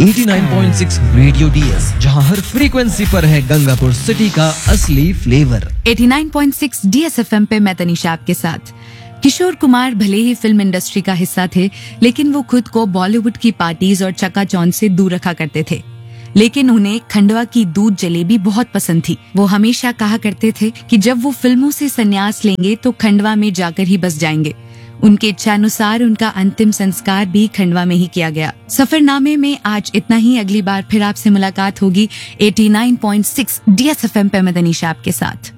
89.6 radio DS, जहां हर frequency पर है गंगापुर सिटी का असली फ्लेवर। 89.6 डीएसएफएम पे मैं तनिषा आपके साथ। किशोर कुमार भले ही फिल्म इंडस्ट्री का हिस्सा थे, लेकिन वो खुद को बॉलीवुड की पार्टीज और चकाचौंध से दूर रखा करते थे। लेकिन उन्हें खंडवा की दूध जलेबी बहुत पसंद थी। वो हमेशा कहा करते थे कि जब वो फिल्मों से संन्यास लेंगे तो खंडवा में जाकर ही बस जाएंगे। उनके इच्छानुसार उनका अंतिम संस्कार भी खंडवा में ही किया गया। सफरनामे में आज इतना ही। अगली बार फिर आपसे मुलाकात होगी 89.6 डीएसएफएम पे मैं तनिषा आपके साथ।